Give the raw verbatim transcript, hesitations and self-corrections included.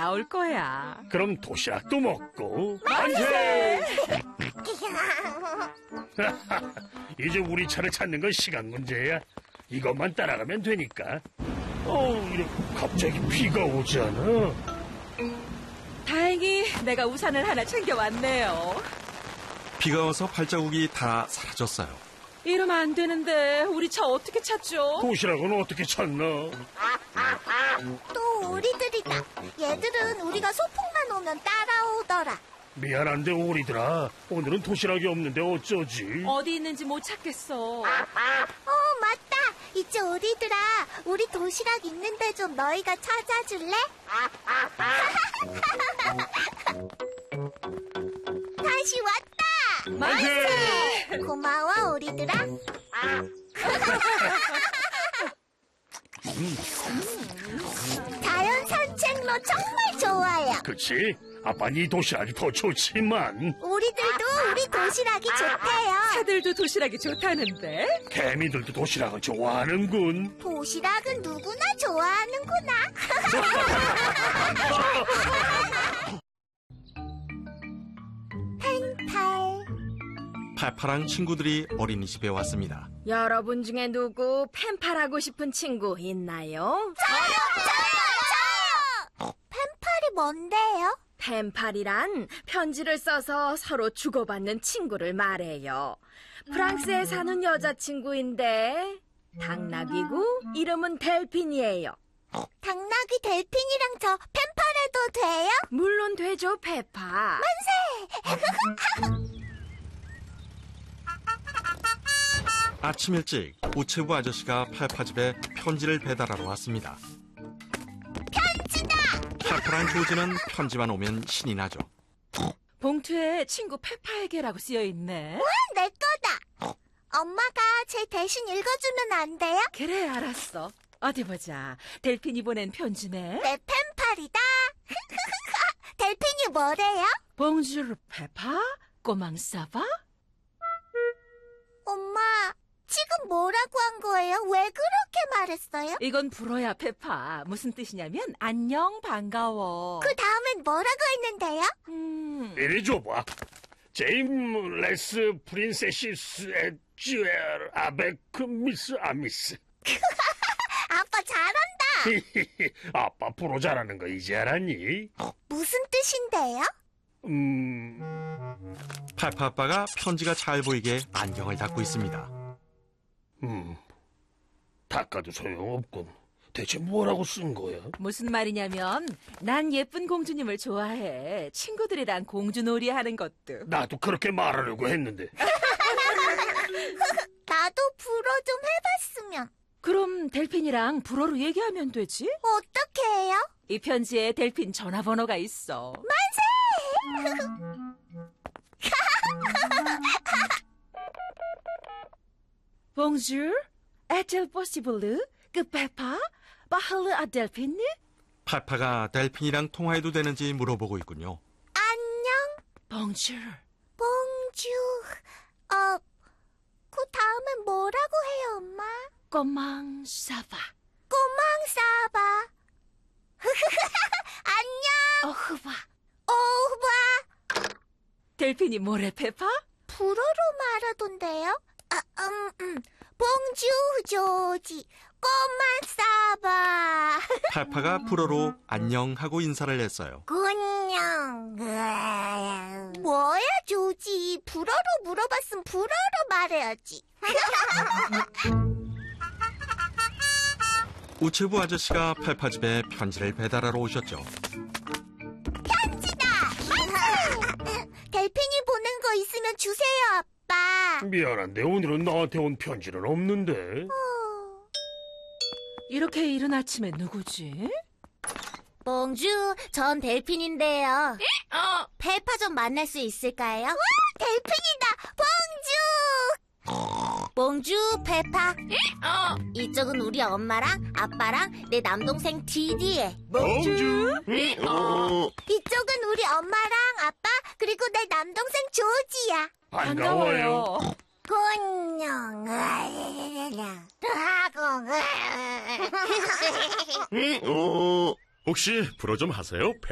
나올 거야. 그럼 도시락도 먹고 만세! 이제 우리 차를 찾는 건 시간 문제야. 이것만 따라가면 되니까. 어, 이렇게 갑자기 비가 오지 않아? 다행히 내가 우산을 하나 챙겨왔네요. 비가 와서 발자국이 다 사라졌어요. 이러면 안 되는데 우리 차 어떻게 찾죠? 도시락은 어떻게 찾나? 또 오리들이다. 얘들은 우리가 소풍만 오면 따라오더라. 미안한데 오리들아, 오늘은 도시락이 없는데 어쩌지? 어디 있는지 못 찾겠어. 어, 맞다. 이제 오리들아, 우리 도시락 있는데 좀 너희가 찾아줄래? 다시 왔다. 만세! 고마워, 오리들아. 자연 산책로 정말 좋아요. 그치? 아빠 네 도시락이 더 좋지만 우리들도 우리 도시락이 좋대요. 새들도 도시락이 좋다는데? 개미들도 도시락을 좋아하는군. 도시락은 누구나 좋아하는구나. 펜팔. 팔팔랑 친구들이 어린이집에 왔습니다. 여러분 중에 누구 펜팔하고 싶은 친구 있나요? 저요, 저요, 저요. 펜팔이 뭔데요? 펜팔이란 편지를 써서 서로 주고받는 친구를 말해요. 프랑스에 사는 여자친구인데 당나귀고 이름은 델핀이에요. 당나귀 델핀이랑 저 펜팔해도 돼요? 물론 되죠, 페파. 아침 일찍 우체부 아저씨가 팔파집에 편지를 배달하러 왔습니다. 편지다! 팔팔한 조지는 편지만 오면 신이 나죠. 봉투에 친구 페파에게라고 쓰여있네. 내 거다. 엄마가 제 대신 읽어주면 안 돼요? 그래, 알았어. 어디 보자. 델핀이 보낸 편지네. 내 펜팔이다. 델핀이 뭐래요? 봉주르 페파, 꼬망 사바. 엄마, 지금 뭐라고 한 거예요? 왜 그렇게 말했어요? 이건 불어야, 페파. 무슨 뜻이냐면 안녕, 반가워. 그 다음엔 뭐라고 했는데요? 음, 이리 줘봐. 제임레스 프린세시스 에쥐엘 아베크 미스 아미스. 아빠 잘한다. 아빠 프로 잘하는 거 이제 알았니? 무슨 뜻인데요? 음, 팔파 아빠가 편지가 잘 보이게 안경을 닦고 있습니다. 음, 닦아도 소용없군. 대체 뭐라고 쓴 거야? 무슨 말이냐면 난 예쁜 공주님을 좋아해. 친구들이랑 공주놀이 하는 것도. 나도 그렇게 말하려고 했는데. 나도 불어 좀 해봤으면. 그럼 델핀이랑 불어로 얘기하면 되지? 어떻게 해요? 이 편지에 델핀 전화번호가 있어. 만세! Bonjour, est-il possible que papa parle à Delphine? 팔파가 델핀이랑 통화해도 되는지 물어보고 있군요. 안녕, Bonjour. 봉주. 어, 그 다음엔 뭐라고 해요, 엄마? Comment ça va? 꼬망싸바. 안녕, Au revoir. 오후바. 델핀이 뭐래, 페파? 불어로 말하던데요? 아, 음, 음. 봉주 조지. 꼬망싸바. 팔파가 불어로 안녕하고 인사를 했어요. 안녕. 뭐야, 조지. 불어로 물어봤으면 불어로 말해야지. 우체부 아저씨가 팔파집에 편지를 배달하러 오셨죠. 편지다. 델핀이 보낸 거 있으면 주세요, 아빠. 미안한데 오늘은 나한테 온 편지는 없는데. 어... 이렇게 이른 아침에 누구지? 봉주, 전 델핀인데요. 어. 페파 좀 만날 수 있을까요? 와, 델핀이다. 봉주. 봉주, 페파. 어. 이쪽은 우리 엄마랑 아빠랑 내 남동생 디디에. 봉주. 이쪽은 우리 엄마랑 아빠 그리고 내 남동생 조지야. 반가워요. 안녕. 어, 혹시 불어 좀 하세요?